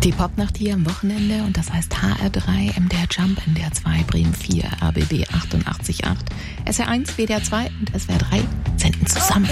Die Popnacht hier am Wochenende und das heißt HR3, MDR Jump, NDR 2, Bremen 4, RBB 88.8, SR1, WDR 2 und SWR 3 senden zusammen.